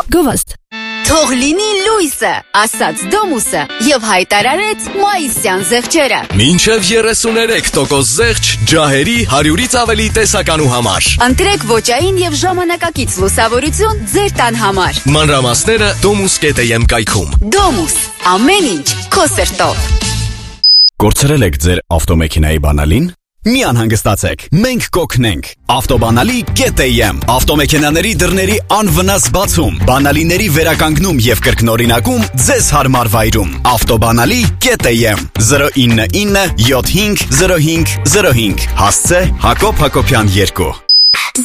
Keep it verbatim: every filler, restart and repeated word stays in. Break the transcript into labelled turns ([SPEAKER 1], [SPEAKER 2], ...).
[SPEAKER 1] Գովաստ։
[SPEAKER 2] Թող լինի լույսը, ասաց Դոմուսը եւ հայտարարեց մայիսյան զեղչերը։
[SPEAKER 3] Մինչև երեսուներեք տոկոս զեղչ ջահերի հարյուրից ավելի տեսականու համար։
[SPEAKER 2] Ընտրեք ոճային եւ ժամանակակից լուսավորություն ձեր տան համար։
[SPEAKER 3] Մանրամասները domus dot am կայքում։
[SPEAKER 2] Դոմուս, ամեն ինչ քո սրտով։
[SPEAKER 4] Կորցրել եք ձեր ավտոմեքենայի բանալին։ Մի անհանգստացեք, մենք կօգնենք։ Ավտոբանալի կետ am ավտոմեքենաների դռների անվնաս բացում, բանալիների վերականգնում եւ կրկնօրինակում ձեզ հարմար վայրում։ Ավտոբանալի կետ am zero nine nine seven five zero five zero five հասցե Հակոբ Հակոբյան երկու